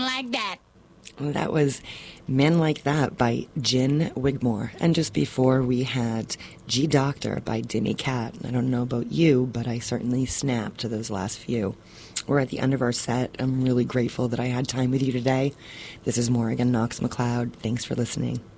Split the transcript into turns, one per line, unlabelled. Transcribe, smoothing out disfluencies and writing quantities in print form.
like that.
That was Men Like That by Gin Wigmore. And just before we had G Doctor by Dimmy Cat. I don't know about you, but I certainly snapped to those last few. We're at the end of our set. I'm really grateful that I had time with you today. This is Morrigan Knox McLeod. Thanks for listening.